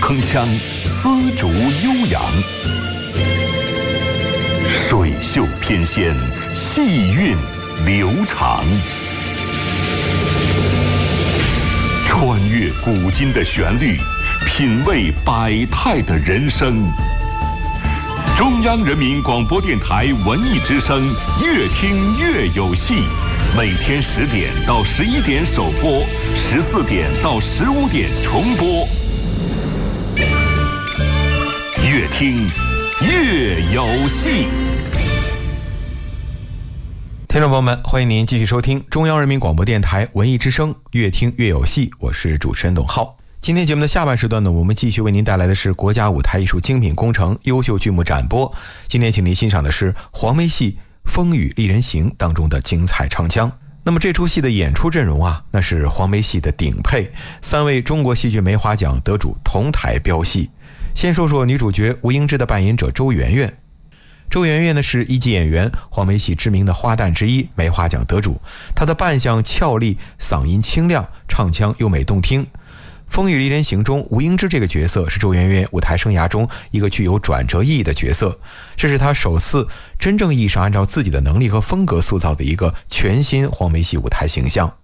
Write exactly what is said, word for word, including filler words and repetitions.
铿锵，丝竹悠扬，水袖翩跹，细韵流长。穿越古今的旋律，品味百态的人生。中央人民广播电台文艺之声，越听越有戏。每天十点到十一点首播，十四点到十五点重播。越听越有戏。 听众朋友们，欢迎您继续收听中央人民广播电台文艺之声，越听越有戏，我是主持人董浩。今天节目的下半时段呢，我们继续为您带来的是国家舞台艺术精品工程优秀剧目展播。今天请您欣赏的是黄梅戏《风雨丽人行》当中的精彩唱腔。那么这出戏的演出阵容啊，那是黄梅戏的顶配，三位中国戏剧梅花奖得主同台飙戏。先说说女主角吴英芝的扮演者周媛媛。周媛媛呢是一级演员，黄梅戏知名的花旦之一，梅花奖得主。她的扮相俏丽，嗓音清亮，唱腔优美动听。《风雨丽人行》中，吴英芝这个角色是周媛媛舞台生涯中一个具有转折意义的角色，这是她首次真正意义上按照自己的能力和风格塑造的一个全新黄梅戏舞台形象。